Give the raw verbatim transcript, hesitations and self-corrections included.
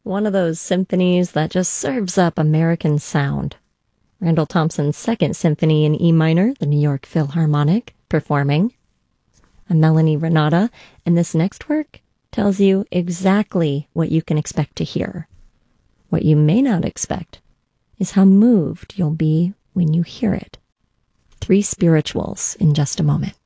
one of those symphonies that just serves up American sound. Randall Thompson's Second Symphony in E minor, the New York Philharmonic, performing. I'm Melanie Renata, and this next work tells you exactly what you can expect to hear. What you may not expect is how moved you'll be when you hear it. Three Spirituals in just a moment.